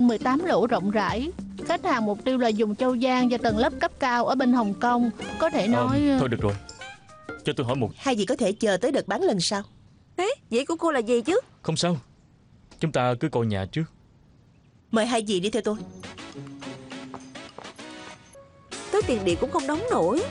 18 lỗ rộng rãi. Khách hàng mục tiêu là dùng châu Giang và tầng lớp cấp cao ở bên Hồng Kông. Có thể nói... Thôi được rồi, cho tôi hỏi một... Hai vị có thể chờ tới đợt bán lần sau. Thế vậy của cô là gì chứ? Không sao, chúng ta cứ coi nhà trước. Mời hai vị đi theo tôi. Tới tiền điện cũng không đóng nổi.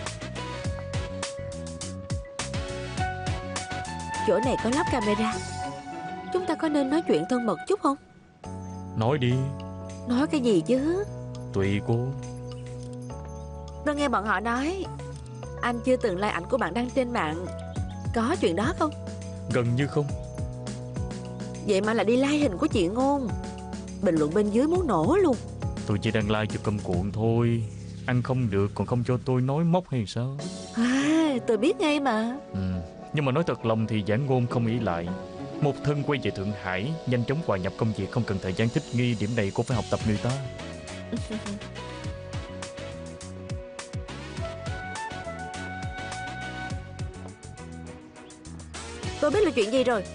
Chỗ này có lắp camera. Chúng ta có nên nói chuyện thân mật chút không? Nói đi. Nói cái gì chứ? Tùy cô. Tôi nghe bọn họ nói anh chưa từng like ảnh của bạn đăng trên mạng. Có chuyện đó không? Gần như không. Vậy mà là đi like hình của chị Ngôn. Bình luận bên dưới muốn nổ luôn. Tôi chỉ đang like cho cơm cuộn thôi. Ăn không được còn không cho tôi nói móc hay sao? Tôi biết ngay mà. Nhưng mà nói thật lòng thì Giảng Ngôn không nghĩ lại. Một thân quay về Thượng Hải, nhanh chóng hòa nhập công việc, không cần thời gian thích nghi. Điểm này cô phải học tập người ta. Tôi biết là chuyện gì rồi.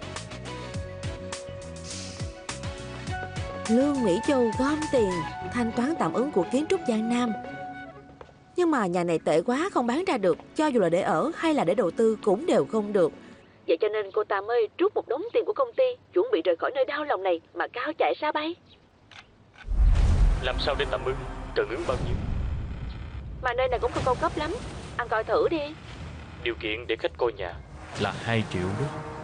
Lương Mỹ Châu gom tiền thanh toán tạm ứng của kiến trúc Giang Nam. Nhưng mà nhà này tệ quá, không bán ra được. Cho dù là để ở hay là để đầu tư cũng đều không được. Vậy cho nên cô ta mới rút một đống tiền của công ty, chuẩn bị rời khỏi nơi đau lòng này mà cao chạy xa bay. Làm sao để tạm ứng? Cần ứng bao nhiêu? Mà nơi này cũng không cao cấp lắm. Anh coi thử đi. Điều kiện để khách coi nhà là 2 triệu đó.